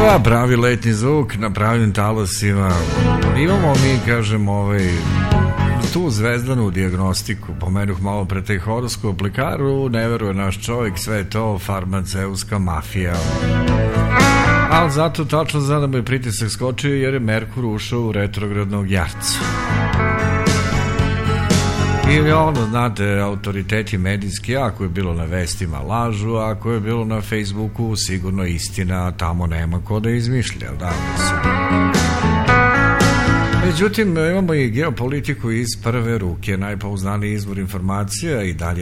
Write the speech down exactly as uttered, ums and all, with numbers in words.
Da, pravi letnji zvuk na pravim talasima. Imamo mi, kažem, ovaj, tu zvezdanu dijagnostiku. Pomenuh malo pre taj horoskop, lekaru ne veruje naš čovjek, sve je to farmaceutska mafija. Ali zato tačno zna da mu je pritisak skočio jer je Merkur ušao u retrogradnog jarca. Ili ono, znate, autoriteti medijski, ako je bilo na vestima lažu, ako je bilo na Facebooku sigurno istina, tamo nema ko da izmišlja, da se. Međutim, imamo i geopolitiku iz prve ruke, najpouzdaniji izvor informacija i dalje